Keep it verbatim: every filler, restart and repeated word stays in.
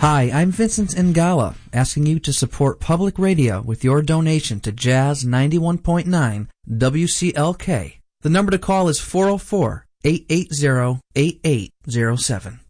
Hi, I'm Vincent Ngala, asking you to support public radio with your donation to Jazz ninety-one point nine W C L K. The number to call is four oh four, eight eight zero, eight eight zero seven.